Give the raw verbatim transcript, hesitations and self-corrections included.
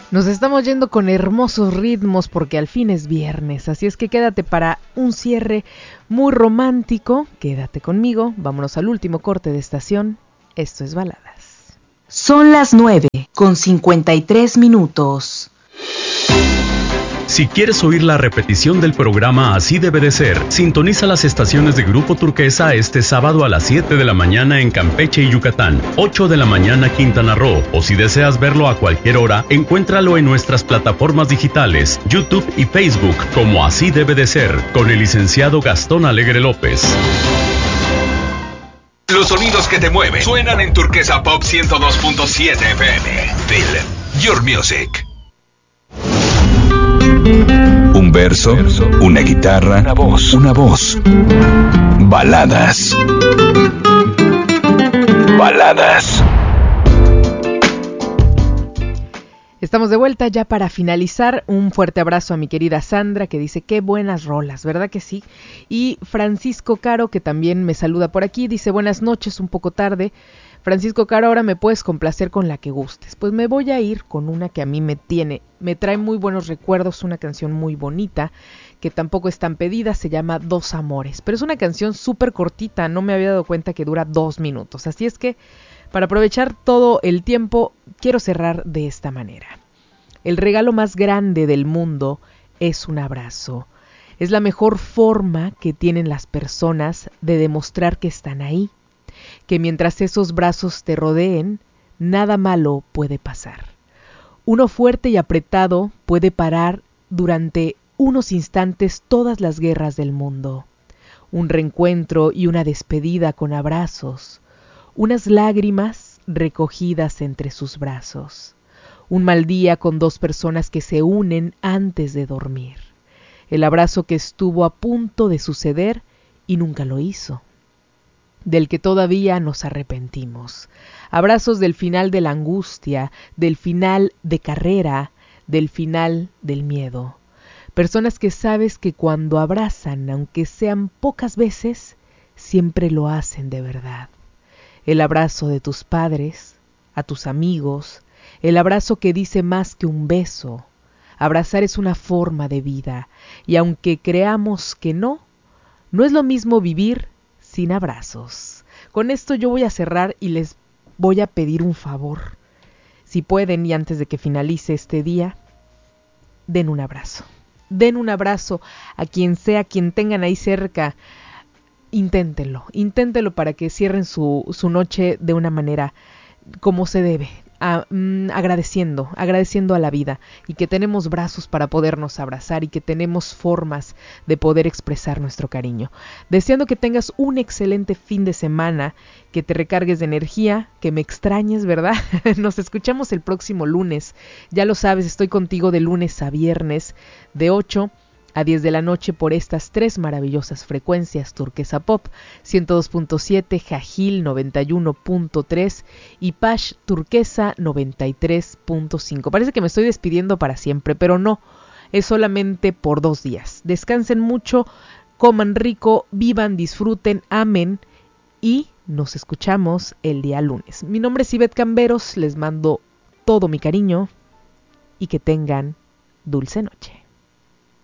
Nos estamos yendo con hermosos ritmos porque al fin es viernes, así es que quédate para un cierre muy romántico. Quédate conmigo, vámonos al último corte de estación. Esto es Baladas. Son las nueve con cincuenta y tres minutos. Si quieres oír la repetición del programa Así Debe de Ser, sintoniza las estaciones de Grupo Turquesa este sábado a las siete de la mañana en Campeche y Yucatán, ocho de la mañana Quintana Roo, o si deseas verlo a cualquier hora, encuéntralo en nuestras plataformas digitales, YouTube y Facebook como Así Debe de Ser, con el licenciado Gastón Alegre López. Los sonidos que te mueven suenan en Turquesa Pop ciento dos punto siete F M. Feel your music. Un verso, una guitarra, una voz, una voz. Baladas. Baladas. Estamos de vuelta ya para finalizar. Un fuerte abrazo a mi querida Sandra, que dice qué buenas rolas, ¿verdad que sí? Y Francisco Caro, que también me saluda por aquí, dice buenas noches, un poco tarde. Francisco Caro, ahora me puedes complacer con la que gustes. Pues me voy a ir con una que a mí me tiene, me trae muy buenos recuerdos, una canción muy bonita, que tampoco es tan pedida, se llama Dos Amores. Pero es una canción súper cortita, no me había dado cuenta que dura dos minutos. Así es que, para aprovechar todo el tiempo, quiero cerrar de esta manera. El regalo más grande del mundo es un abrazo. Es la mejor forma que tienen las personas de demostrar que están ahí. Que mientras esos brazos te rodeen, nada malo puede pasar. Uno fuerte y apretado puede parar durante unos instantes todas las guerras del mundo. Un reencuentro y una despedida con abrazos. Unas lágrimas recogidas entre sus brazos. Un mal día con dos personas que se unen antes de dormir. El abrazo que estuvo a punto de suceder y nunca lo hizo. Del que todavía nos arrepentimos. Abrazos del final de la angustia, del final de carrera, del final del miedo. Personas que sabes que cuando abrazan, aunque sean pocas veces, siempre lo hacen de verdad. El abrazo de tus padres, a tus amigos, el abrazo que dice más que un beso. Abrazar es una forma de vida, y aunque creamos que no, no es lo mismo vivir sin abrazos. Con esto yo voy a cerrar y les voy a pedir un favor. Si pueden y antes de que finalice este día, den un abrazo. Den un abrazo a quien sea, quien tengan ahí cerca. Inténtenlo, inténtenlo para que cierren su, su noche de una manera como se debe. A, mm, agradeciendo, agradeciendo a la vida y que tenemos brazos para podernos abrazar y que tenemos formas de poder expresar nuestro cariño. Deseando que tengas un excelente fin de semana, que te recargues de energía, que me extrañes, ¿verdad? Nos escuchamos el próximo lunes. Ya lo sabes, estoy contigo de lunes a viernes, de ocho a diez de la noche por estas tres maravillosas frecuencias: Turquesa Pop ciento dos punto siete, Jajil noventa y uno punto tres y Pash Turquesa noventa y tres punto cinco. Parece que me estoy despidiendo para siempre, pero no, es solamente por dos días. Descansen mucho, coman rico, vivan, disfruten, amen y nos escuchamos el día lunes. Mi nombre es Ivette Camberos, les mando todo mi cariño y que tengan dulce noche.